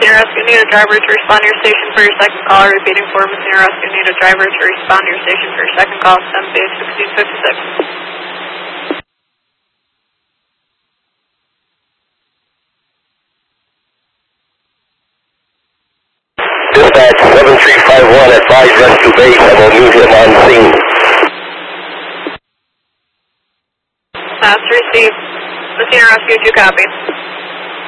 Messina Rescue, need a driver to respond to your station for your second call. Repeating for Messina Rescue, need a driver to respond to your station for your second call. 7-1656. Dispatch 7351 at 5 Rescue Base. I will meet him on scene. Received. Messina Rescue, 2 copy.